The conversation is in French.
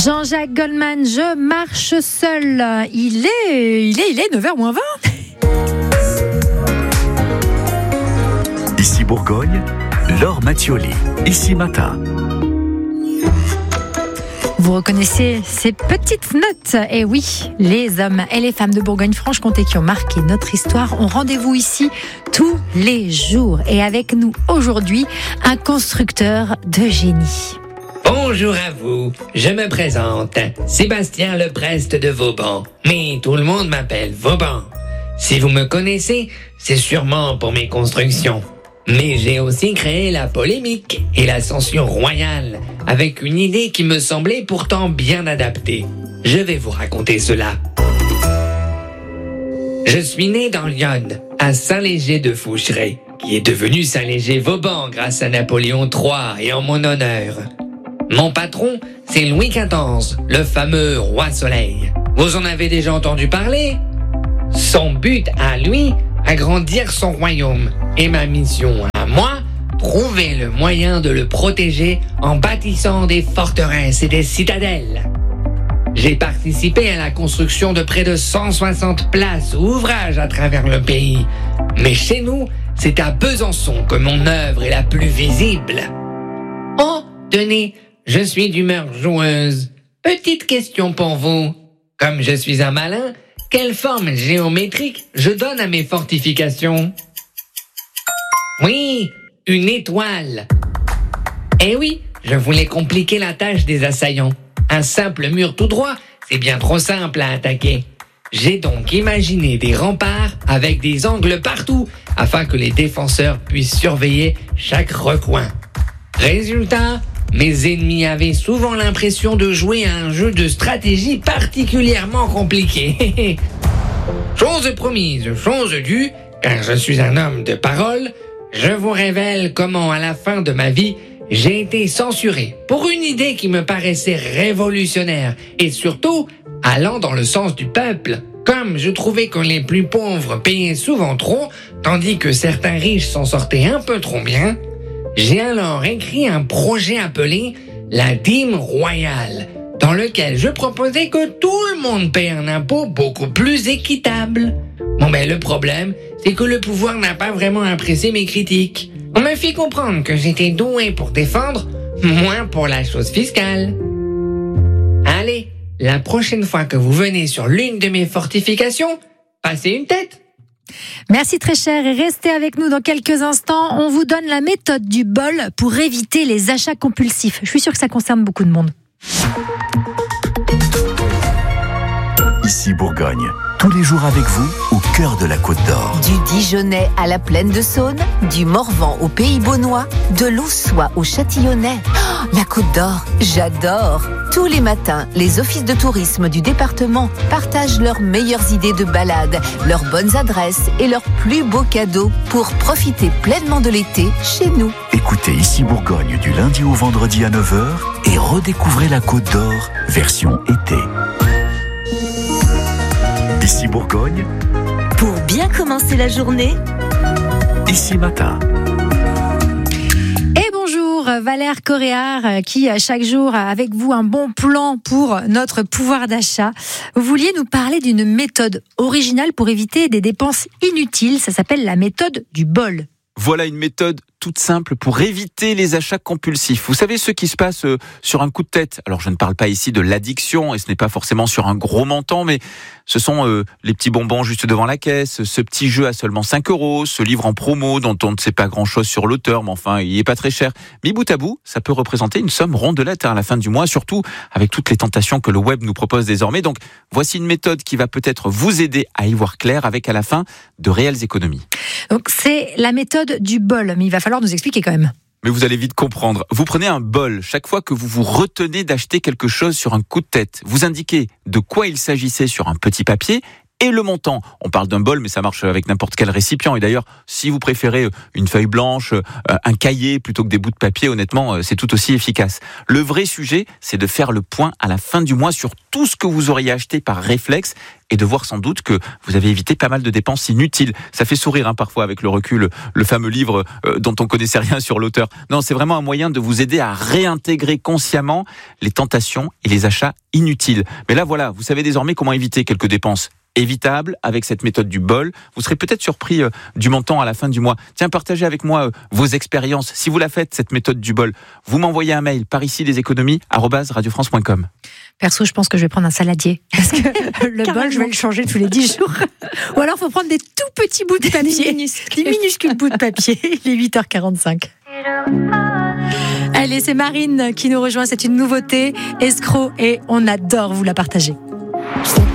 Jean-Jacques Goldman, je marche seul. Il est 9h moins 20. Ici Bourgogne, Laure Mattioli, ici matin. Vous reconnaissez ces petites notes. Et oui, les hommes et les femmes de Bourgogne-Franche-Comté qui ont marqué notre histoire ont rendez-vous ici tous les jours. Et avec nous aujourd'hui, un constructeur de génie. Bonjour à vous, je me présente, Sébastien Leprest de Vauban, mais tout le monde m'appelle Vauban. Si vous me connaissez, c'est sûrement pour mes constructions. Mais j'ai aussi créé la polémique et l'ascension royale, avec une idée qui me semblait pourtant bien adaptée. Je vais vous raconter cela. Je suis né dans l'Yonne, à Saint-Léger de Foucheray, qui est devenu Saint-Léger-Vauban grâce à Napoléon III et en mon honneur. Mon patron, c'est Louis XIV, le fameux roi soleil. Vous en avez déjà entendu parler ? Son but à lui, agrandir son royaume. Et ma mission à moi, trouver le moyen de le protéger en bâtissant des forteresses et des citadelles. J'ai participé à la construction de près de 160 places ou ouvrages à travers le pays. Mais chez nous, c'est à Besançon que mon œuvre est la plus visible. Oh, tenez, je suis d'humeur joueuse. Petite question pour vous. Comme je suis un malin, quelle forme géométrique je donne à mes fortifications ? Oui, une étoile. Eh oui, je voulais compliquer la tâche des assaillants. Un simple mur tout droit, c'est bien trop simple à attaquer. J'ai donc imaginé des remparts avec des angles partout, afin que les défenseurs puissent surveiller chaque recoin. Résultat, mes ennemis avaient souvent l'impression de jouer à un jeu de stratégie particulièrement compliqué. Chose promise, chose due, car je suis un homme de parole, je vous révèle comment à la fin de ma vie, j'ai été censuré pour une idée qui me paraissait révolutionnaire et surtout allant dans le sens du peuple. Comme je trouvais que les plus pauvres payaient souvent trop, tandis que certains riches s'en sortaient un peu trop bien, j'ai alors écrit un projet appelé la dîme royale, dans lequel je proposais que tout le monde paie un impôt beaucoup plus équitable. Bon le problème, c'est que le pouvoir n'a pas vraiment apprécié mes critiques. On me fit comprendre que j'étais doué pour défendre, moins pour la chose fiscale. Allez, la prochaine fois que vous venez sur l'une de mes fortifications, passez une tête. Merci très cher et restez avec nous dans quelques instants. On vous donne la méthode du bol pour éviter les achats compulsifs. Je suis sûre que ça concerne beaucoup de monde. Ici Bourgogne, tous les jours avec vous, au cœur de la Côte d'Or. Du Dijonais à la Plaine de Saône, du Morvan au Pays Beaunois, de l'Aussois au Châtillonnais. Oh, la Côte d'Or, j'adore! Tous les matins, les offices de tourisme du département partagent leurs meilleures idées de balade, leurs bonnes adresses et leurs plus beaux cadeaux pour profiter pleinement de l'été chez nous. Écoutez Ici Bourgogne du lundi au vendredi à 9h et redécouvrez la Côte d'Or version été. Ici Bourgogne, Pour bien commencer la journée, ici matin. Et bonjour Valère Coréard qui chaque jour a avec vous un bon plan pour notre pouvoir d'achat. Vous vouliez nous parler d'une méthode originale pour éviter des dépenses inutiles. Ça s'appelle la méthode du bol. Voilà une méthode toute simple pour éviter les achats compulsifs. Vous savez, ceux qui se passent sur un coup de tête. Alors, je ne parle pas ici de l'addiction, et ce n'est pas forcément sur un gros montant, mais ce sont les petits bonbons juste devant la caisse, ce petit jeu à seulement 5 €, ce livre en promo dont on ne sait pas grand-chose sur l'auteur, mais enfin, il n'est pas très cher. Mais bout à bout, ça peut représenter une somme rondelette à la fin du mois, surtout avec toutes les tentations que le web nous propose désormais. Donc, voici une méthode qui va peut-être vous aider à y voir clair avec à la fin de réelles économies. Donc c'est la méthode du bol, mais il va falloir nous expliquer quand même. Mais vous allez vite comprendre. Vous prenez un bol chaque fois que vous vous retenez d'acheter quelque chose sur un coup de tête. Vous indiquez de quoi il s'agissait sur un petit papier et le montant. On parle d'un bol, mais ça marche avec n'importe quel récipient. Et d'ailleurs, si vous préférez une feuille blanche, un cahier plutôt que des bouts de papier, honnêtement, c'est tout aussi efficace. Le vrai sujet, c'est de faire le point à la fin du mois sur tout ce que vous auriez acheté par réflexe et de voir sans doute que vous avez évité pas mal de dépenses inutiles. Ça fait sourire parfois avec le recul, le fameux livre dont on connaissait rien sur l'auteur. Non, c'est vraiment un moyen de vous aider à réintégrer consciemment les tentations et les achats inutiles. Mais là, voilà, vous savez désormais comment éviter quelques dépenses évitables avec cette méthode du bol. Vous serez peut-être surpris du montant à la fin du mois. Tiens, partagez avec moi vos expériences. Si vous la faites, cette méthode du bol, vous m'envoyez un mail par ici leséconomies@radiofrance.com. Perso, je pense que je vais prendre un saladier. Parce que le bol, je vais le changer tous les 10 jours. Ou alors, il faut prendre des tout petits bouts de papier. Des minuscules bouts de papier. Il est 8h45. Allez, c'est Marine qui nous rejoint. C'est une nouveauté. Escroc. Et on adore vous la partager.